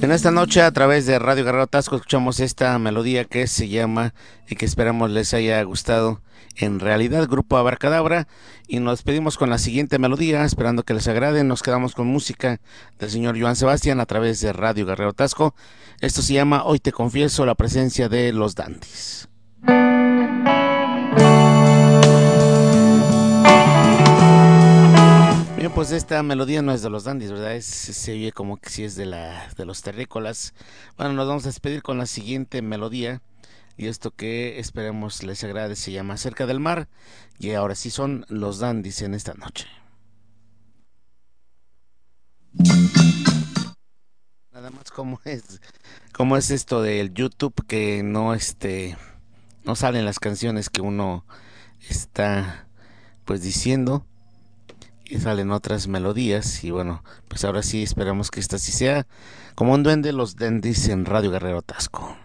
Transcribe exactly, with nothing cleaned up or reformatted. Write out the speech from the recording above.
En esta noche a través de Radio Guerrero Tasco escuchamos esta melodía que se llama y que esperamos les haya gustado en realidad Grupo Abracadabra, y nos despedimos con la siguiente melodía esperando que les agrade. Nos quedamos con música del señor Joan Sebastián a través de Radio Guerrero Tasco. Esto se llama Hoy te confieso la presencia de los Dandys. Bien, pues esta melodía no es de los Dandys, ¿verdad? Es, se oye como que sí es de, la, de los terrícolas. Bueno, nos vamos a despedir con la siguiente melodía, y esto que esperemos les agrade se llama Cerca del Mar, y ahora sí son los Dandys en esta noche. Nada más como es, como es esto del YouTube, que no este no salen las canciones que uno está pues diciendo, y salen otras melodías. Y bueno, pues ahora sí esperamos que esta sí sea como un duende, los Dandys en Radio Guerrero Tasco.